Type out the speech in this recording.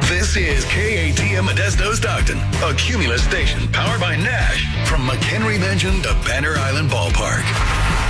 This is KATM Modesto Stockton, a Cumulus station powered by Nash from McHenry Mansion to Banner Island Ballpark.